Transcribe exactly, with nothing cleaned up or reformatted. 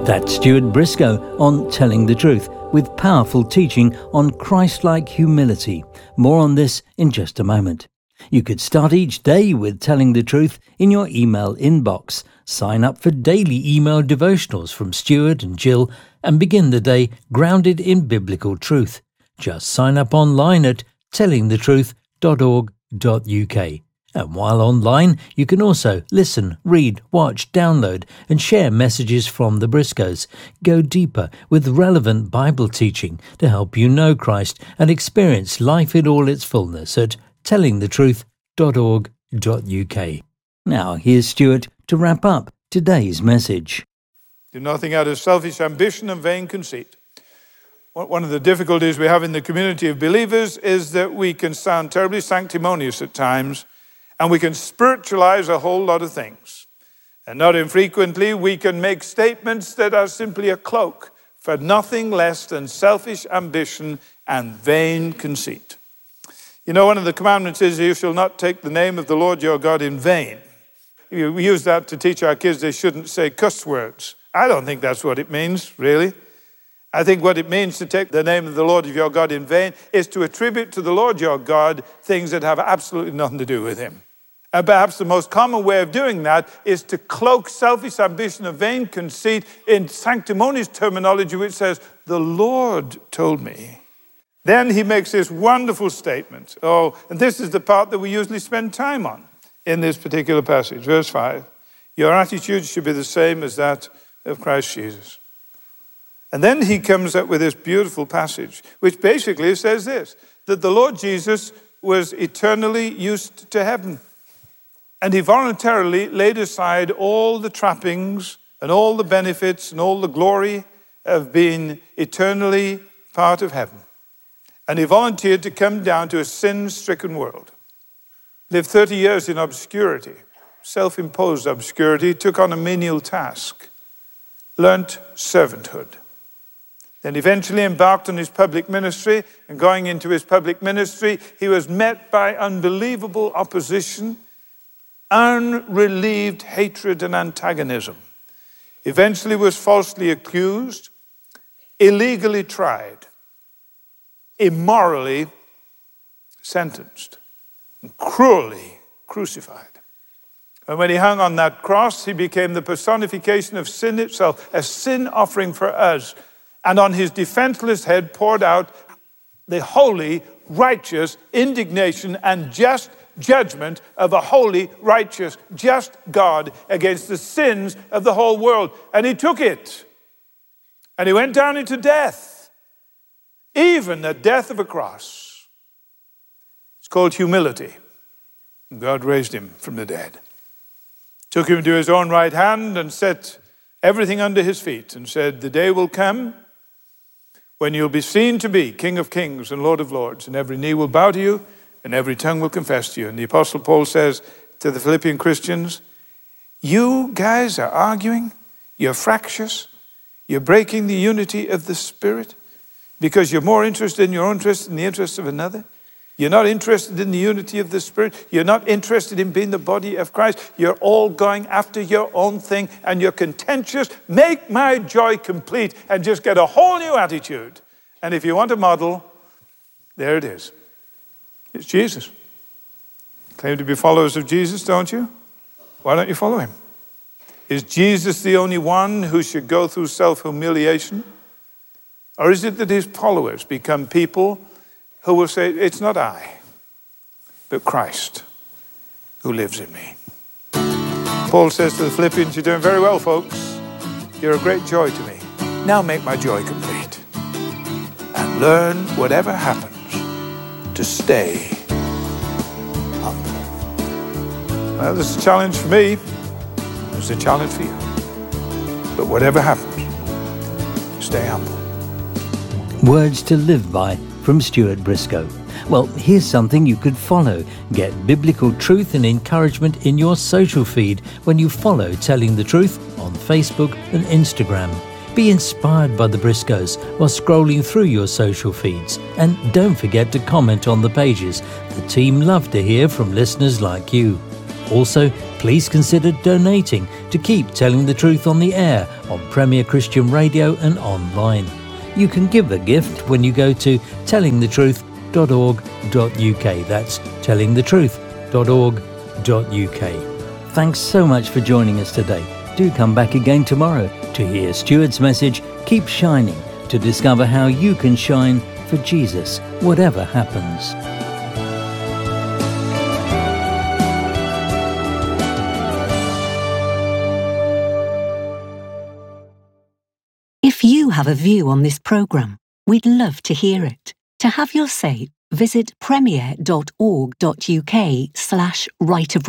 That's Stuart Briscoe on Telling the Truth, with powerful teaching on Christ-like humility. More on this in just a moment. You could start each day with Telling the Truth in your email inbox. Sign up for daily email devotionals from Stuart and Jill and begin the day grounded in biblical truth. Just sign up online at telling the truth dot org dot U K. And while online, you can also listen, read, watch, download and share messages from the Briscoes. Go deeper with relevant Bible teaching to help you know Christ and experience life in all its fullness at telling the truth dot org dot U K. Now here's Stuart to wrap up today's message. Do nothing out of selfish ambition and vain conceit. One of the difficulties we have in the community of believers is that we can sound terribly sanctimonious at times, and we can spiritualize a whole lot of things. And not infrequently, we can make statements that are simply a cloak for nothing less than selfish ambition and vain conceit. You know, one of the commandments is, you shall not take the name of the Lord your God in vain. We use that to teach our kids they shouldn't say cuss words. I don't think that's what it means, really. I think what it means to take the name of the Lord your God in vain is to attribute to the Lord your God things that have absolutely nothing to do with him. And perhaps the most common way of doing that is to cloak selfish ambition and vain conceit in sanctimonious terminology, which says, the Lord told me. Then he makes this wonderful statement. Oh, and this is the part that we usually spend time on in this particular passage. Verse five, your attitude should be the same as that of Christ Jesus. And then he comes up with this beautiful passage, which basically says this, that the Lord Jesus was eternally used to heaven. And he voluntarily laid aside all the trappings and all the benefits and all the glory of being eternally part of heaven. And he volunteered to come down to a sin-stricken world. Lived thirty years in obscurity, self-imposed obscurity, took on a menial task, learnt servanthood. Then eventually embarked on his public ministry, and going into his public ministry, he was met by unbelievable opposition, unrelieved hatred and antagonism. Eventually was falsely accused, illegally tried, immorally sentenced, and cruelly crucified. And when he hung on that cross, he became the personification of sin itself, a sin offering for us. And on his defenseless head poured out the holy, righteous indignation and just judgment of a holy, righteous, just God against the sins of the whole world. And he took it. And he went down into death, even the death of a cross. It's called humility. And God raised him from the dead. Took him to his own right hand and set everything under his feet and said, the day will come when you'll be seen to be King of kings and Lord of lords, and every knee will bow to you, and every tongue will confess to you. And the Apostle Paul says to the Philippian Christians, you guys are arguing, you're fractious, you're breaking the unity of the Spirit because you're more interested in your own interest than the interest of another. You're not interested in the unity of the Spirit. You're not interested in being the body of Christ. You're all going after your own thing, and you're contentious. Make my joy complete and just get a whole new attitude. And if you want a model, there it is. It's Jesus. Claim to be followers of Jesus, don't you? Why don't you follow him? Is Jesus the only one who should go through self-humiliation? Or is it that his followers become people who will say, it's not I, but Christ who lives in me? Paul says to the Philippians, you're doing very well, folks. You're a great joy to me. Now make my joy complete. And learn, whatever happens, to stay humble. Well, this is a challenge for me. It's a challenge for you. But whatever happens, stay humble. Words to live by from Stuart Briscoe. Well, here's something you could follow. Get biblical truth and encouragement in your social feed when you follow Telling the Truth on Facebook and Instagram. Be inspired by the Briscoes while scrolling through your social feeds. And don't forget to comment on the pages. The team love to hear from listeners like you. Also, please consider donating to keep telling the truth on the air on Premier Christian Radio and online. You can give a gift when you go to telling the truth dot org dot U K. That's telling the truth dot org dot U K. Thanks so much for joining us today. Do come back again tomorrow to hear Stuart's message, Keep Shining, to discover how you can shine for Jesus, whatever happens. If you have a view on this programme, we'd love to hear it. To have your say, visit premier dot org dot U K slash right of